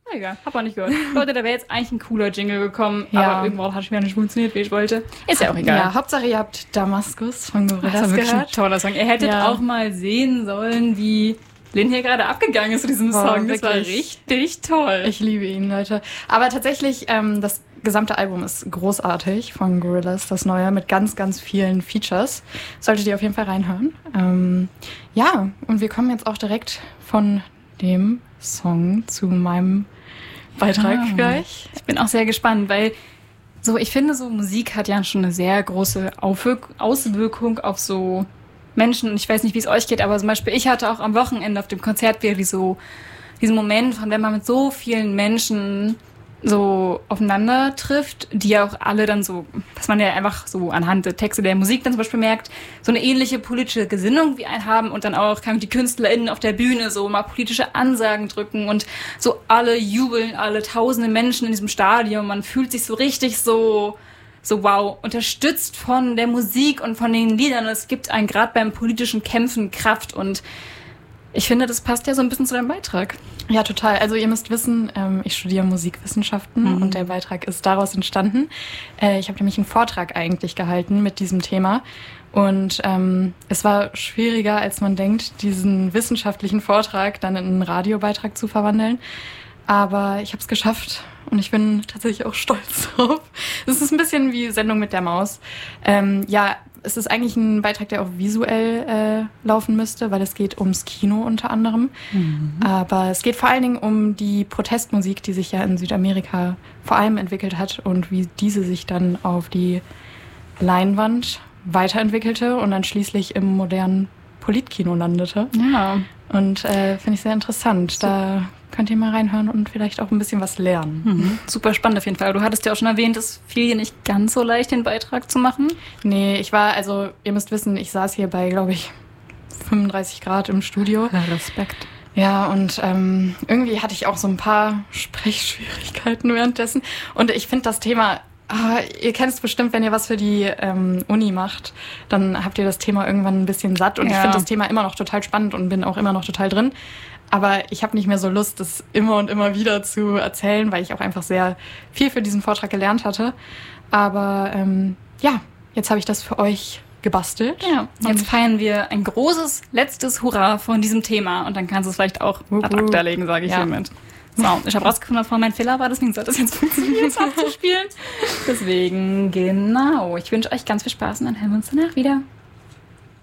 Egal, hab auch nicht gehört. Leute, da wäre jetzt eigentlich ein cooler Jingle gekommen, aber irgendwo hat es mir nicht funktioniert, wie ich wollte. Ist ja auch egal. Ja, Hauptsache ihr habt Damaskus von Gorillaz Das ist wirklich gehört. ein toller Song. Ihr hättet auch mal sehen sollen, wie Lynn hier gerade abgegangen ist zu diesem Song. Das war richtig toll. Ich liebe ihn, Leute. Aber tatsächlich, das gesamte Album ist großartig von Gorillaz, das neue, mit ganz, ganz vielen Features. Solltet ihr auf jeden Fall reinhören. Ja, und wir kommen jetzt auch direkt von dem Song zu meinem Beitrag gleich. Ich bin auch sehr gespannt, weil ich finde, so Musik hat ja schon eine sehr große Auswirkung auf so Menschen. Und ich weiß nicht, wie es euch geht, aber zum Beispiel ich hatte auch am Wochenende auf dem Konzert wieder diesen Moment von, wenn man mit so vielen Menschen so aufeinander trifft, die ja auch alle dann so, dass man ja einfach so anhand der Texte der Musik dann zum Beispiel merkt, so eine ähnliche politische Gesinnung wie einen haben und dann auch die KünstlerInnen auf der Bühne so mal politische Ansagen drücken und so alle jubeln, alle tausende Menschen in diesem Stadion. Man fühlt sich so richtig so wow, unterstützt von der Musik und von den Liedern. Und es gibt einen gerade beim politischen Kämpfen Kraft und ich finde, das passt ja so ein bisschen zu deinem Beitrag. Ja, total. Also ihr müsst wissen, ich studiere Musikwissenschaften und der Beitrag ist daraus entstanden. Ich habe nämlich einen Vortrag eigentlich gehalten mit diesem Thema und es war schwieriger, als man denkt, diesen wissenschaftlichen Vortrag dann in einen Radiobeitrag zu verwandeln. Aber ich habe es geschafft und ich bin tatsächlich auch stolz drauf. Es ist ein bisschen wie Sendung mit der Maus. Es ist eigentlich ein Beitrag, der auch visuell laufen müsste, weil es geht ums Kino unter anderem. Aber es geht vor allen Dingen um die Protestmusik, die sich ja in Südamerika vor allem entwickelt hat und wie diese sich dann auf die Leinwand weiterentwickelte und dann schließlich im modernen Politkino landete. Ja. Und finde ich sehr interessant. Da könnt ihr mal reinhören und vielleicht auch ein bisschen was lernen. Super spannend auf jeden Fall. Du hattest ja auch schon erwähnt, es fiel dir nicht ganz so leicht, den Beitrag zu machen. Nee, ihr müsst wissen, ich saß hier bei, glaube ich, 35 Grad im Studio. Ja, Respekt. Ja, und irgendwie hatte ich auch so ein paar Sprechschwierigkeiten währenddessen. Und ich finde das Thema, ihr kennt es bestimmt, wenn ihr was für die Uni macht, dann habt ihr das Thema irgendwann ein bisschen satt. Und ich finde das Thema immer noch total spannend und bin auch immer noch total drin. Aber ich habe nicht mehr so Lust, das immer und immer wieder zu erzählen, weil ich auch einfach sehr viel für diesen Vortrag gelernt hatte. Aber jetzt habe ich das für euch gebastelt. Ja, jetzt feiern wir ein großes, letztes Hurra von diesem Thema. Und dann kannst du es vielleicht auch ad acta legen, sage ich hiermit. So, ich habe rausgefunden, was vorhin mein Fehler war, deswegen sollte es jetzt funktionieren, es abzuspielen. Deswegen, genau. Ich wünsche euch ganz viel Spaß und dann hören wir uns danach wieder.